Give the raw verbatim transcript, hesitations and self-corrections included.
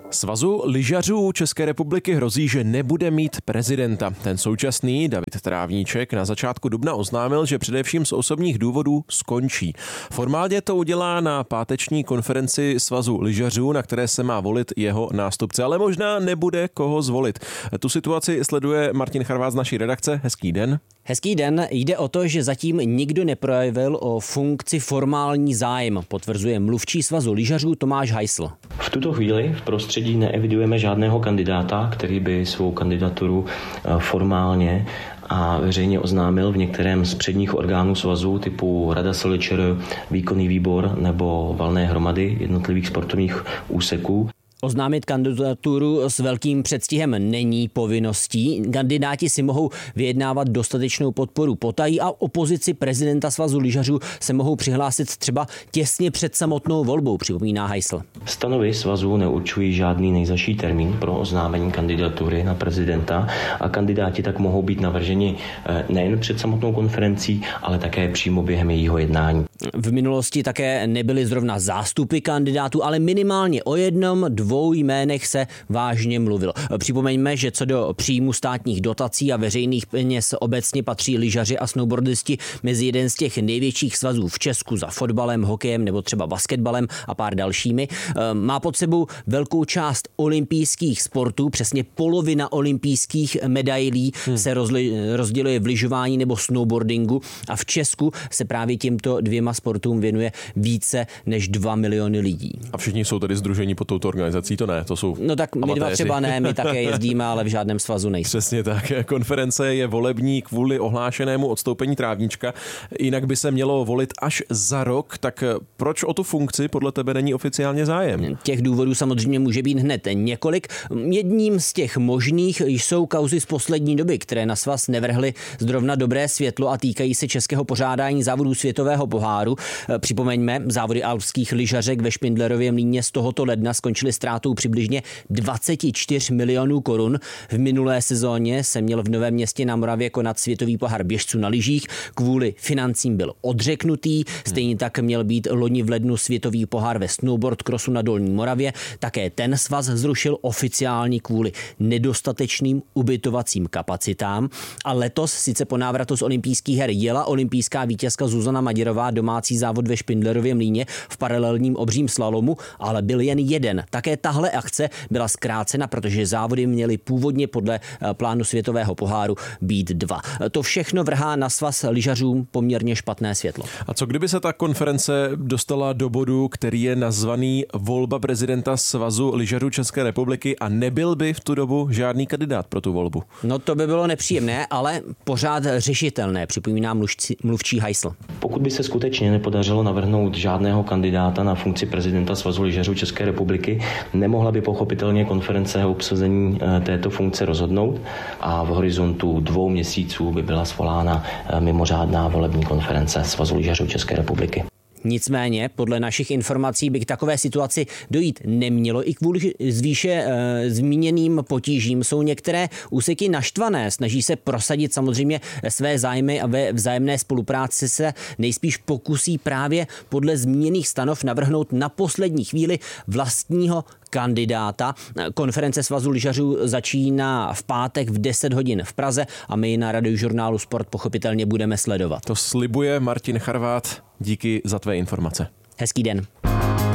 Svazu lyžařů České republiky hrozí, že nebude mít prezidenta. Ten současný David Trávníček na začátku dubna oznámil, že především z osobních důvodů skončí. Formálně to udělá na páteční konferenci Svazu lyžařů, na které se má volit jeho nástupce, ale možná nebude koho zvolit. Tu situaci sleduje Martin Charvát z naší redakce. Hezký den. Hezký den. Jde o to, že zatím nikdo neprojevil o funkci formální zájem, potvrzuje mluvčí Svazu lyžařů Tomáš Heisl. V tuto chvíli v prostředí neevidujeme žádného kandidáta, který by svou kandidaturu formálně a veřejně oznámil v některém z předních orgánů svazu typu Rada S L Č R, Výkonný výbor nebo valné hromady jednotlivých sportovních úseků. Oznámit kandidaturu s velkým předstihem není povinností. Kandidáti si mohou vyjednávat dostatečnou podporu potají a opozici prezidenta Svazu lyžařů se mohou přihlásit třeba těsně před samotnou volbou, připomíná Heisl. Stanovy svazu neurčují žádný nejzazší termín pro oznámení kandidatury na prezidenta a kandidáti tak mohou být navrženi nejen před samotnou konferencí, ale také přímo během jejího jednání. V minulosti také nebyly zrovna zástupy kandidátů, ale minimálně o jednom, dvou jménech se vážně mluvilo. Připomeňme, že co do příjmu státních dotací a veřejných peněz obecně patří lyžaři a snowboardisti mezi jeden z těch největších svazů v Česku za fotbalem, hokejem nebo třeba basketbalem a pár dalšími. Má pod sebou velkou část olympijských sportů, přesně polovina olympijských medailí hmm. se rozli, rozděluje v lyžování nebo snowboardingu a v Česku se právě těmto dvěma sportům věnuje více než dva miliony lidí. A všichni jsou tedy sdružení pod touto organizací, to ne, to jsou No tak my amatéři. dva třeba ne, my také jezdíme, ale v žádném svazu nejsme. Přesně tak. Konference je volební kvůli ohlášenému odstoupení Trávníčka. Jinak by se mělo volit až za rok, tak proč o tu funkci podle tebe není oficiálně zájem? Těch důvodů samozřejmě může být hned několik. Jedním z těch možných jsou kauzy z poslední doby, které na svaz nevrhly zrovna dobré světlo a týkají se českého pořádání závodů světového poháru. Připomeňme, závody alpských lyžařek ve Špindlerově mlýně z tohoto ledna skončily ztrátou přibližně dvacet čtyři milionů korun. V minulé sezóně se měl v Novém Městě na Moravě konat světový pohár běžců na lyžích. Kvůli financím byl odřeknutý. Stejně tak měl být loni v lednu světový pohár ve snowboard crossu na Dolní Moravě. Také ten svaz zrušil oficiálně kvůli nedostatečným ubytovacím kapacitám. A letos sice po návratu z olympijských her jela olympijská vítězka Zuzana Maděrová domácí závod ve Špindlerově mlýně v paralelním obřím slalomu, ale byl jen jeden. Také tahle akce byla zkrácena, protože závody měly původně podle plánu světového poháru být dva. To všechno vrhá na svaz lyžařům poměrně špatné světlo. A co kdyby se ta konference dostala do bodu, který je nazvaný volba prezidenta Svazu lyžařů České republiky a nebyl by v tu dobu žádný kandidát pro tu volbu? No to by bylo nepříjemné, ale pořád řešitelné, připomíná mluvčí, mluvčí Heisl. Pokud by se skutečně nepodařilo navrhnout žádného kandidáta na funkci prezidenta Svazu lyžařů České republiky, nemohla by pochopitelně konference o obsazení této funkce rozhodnout a v horizontu dvou měsíců by byla svolána mimořádná volební konference Svazu lyžařů České republiky. Nicméně, podle našich informací by k takové situaci dojít nemělo i kvůli zvýše e, zmíněným potížím. Jsou některé úseky naštvané, snaží se prosadit samozřejmě své zájmy a ve vzájemné spolupráci se nejspíš pokusí právě podle zmíněných stanov navrhnout na poslední chvíli vlastního kandidáta. Konference Svazu lyžařů začíná v pátek v deset hodin v Praze a my na Radiožurnálu Sport pochopitelně budeme sledovat. To slibuje Martin Charvát. Díky za tvé informace. Hezký den.